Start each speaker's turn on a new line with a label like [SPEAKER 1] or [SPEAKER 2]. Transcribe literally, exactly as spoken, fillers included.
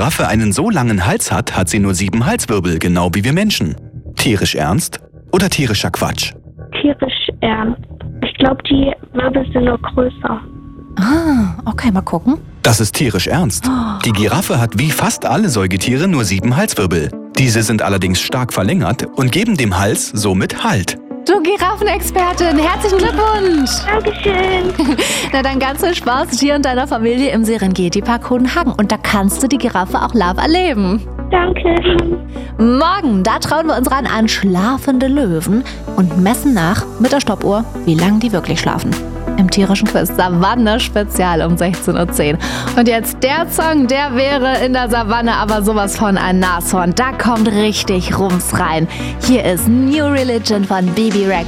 [SPEAKER 1] Giraffe einen so langen Hals hat, hat sie nur sieben Halswirbel, genau wie wir Menschen. Tierisch ernst oder tierischer Quatsch?
[SPEAKER 2] Tierisch ernst. Ich glaube, die Wirbel sind nur größer.
[SPEAKER 3] Ah, okay, mal gucken.
[SPEAKER 1] Das ist tierisch ernst. Die Giraffe hat wie fast alle Säugetiere nur sieben Halswirbel. Diese sind allerdings stark verlängert und geben dem Hals somit Halt.
[SPEAKER 3] Du Giraffenexpertin, herzlichen Glückwunsch!
[SPEAKER 2] Dankeschön.
[SPEAKER 3] Na dann ganz viel Spaß dir und deiner Familie im Serengeti-Park Hohenhagen. Und da kannst du die Giraffe auch live erleben.
[SPEAKER 2] Danke.
[SPEAKER 3] Morgen, da trauen wir uns ran an schlafende Löwen und messen nach mit der Stoppuhr, wie lange die wirklich schlafen. Im tierischen Quiz Savanne Spezial um sechzehn Uhr zehn. Und jetzt der Song, der wäre in der Savanne aber sowas von ein Nashorn. Da kommt richtig Rums rein. Hier ist New Religion von B B Rex.